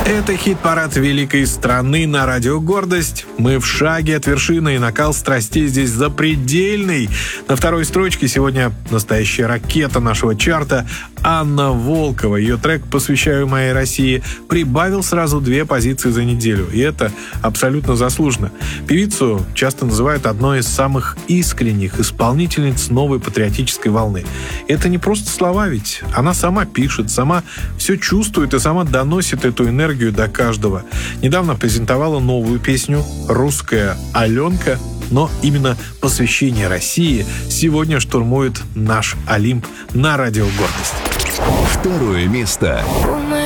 Это хит-парад великой страны на радио «Гордость». Мы в шаге от вершины, и накал страстей здесь запредельный. На второй строчке сегодня настоящая ракета нашего чарта Анна Волкова. Ее трек «Посвящаю моей России» прибавил сразу 2 позиции за неделю. И это абсолютно заслуженно. Певицу часто называют одной из самых искренних исполнительниц новой патриотической волны. Это не просто слова, ведь она сама пишет, сама все чувствует и сама доносит эту энергию до каждого. Недавно презентовала новую песню «Русская Аленка», но именно посвящение России сегодня штурмует наш Олимп на радио «Гордость». Второе место.